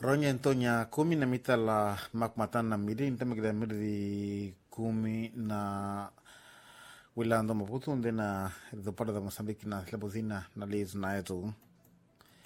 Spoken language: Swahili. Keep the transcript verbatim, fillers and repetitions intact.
Ronye Antonia kumi na mita la makmatan na mili intamigda mili kumi na wilando maputu ndena do para da Mozambique na labozina na liz na eto